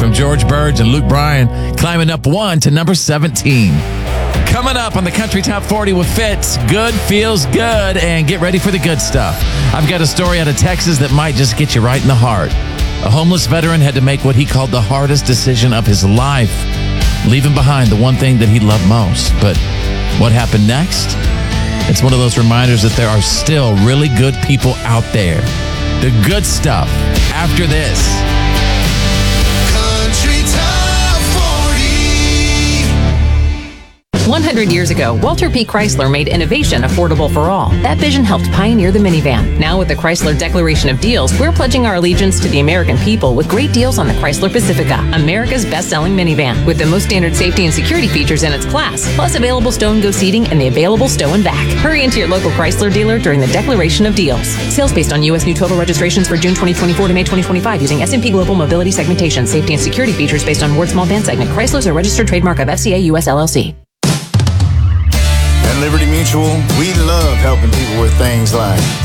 from George Burge and Luke Bryan, climbing up 1 to number 17. Coming up on the Country Top 40 with Fitz, good feels good, and get ready for the good stuff. I've got a story out of Texas that might just get you right in the heart. A homeless veteran had to make what he called the hardest decision of his life, leaving behind the one thing that he loved most. But what happened next? It's one of those reminders that there are still really good people out there. The good stuff after this. Country Top 40. 100 years ago, Walter P. Chrysler made innovation affordable for all. That vision helped pioneer the minivan. Now with the Chrysler Declaration of Deals, we're pledging our allegiance to the American people with great deals on the Chrysler Pacifica, America's best-selling minivan, with the most standard safety and security features in its class, plus available stow and go seating and the available stow and back. Hurry into your local Chrysler dealer during the Declaration of Deals. Sales based on U.S. new total registrations for June 2024 to May 2025 using S&P Global Mobility segmentation. Safety and security features based on Ward Small Van segment. Chrysler is a registered trademark of FCA US LLC. At Liberty Mutual, we love helping people with things like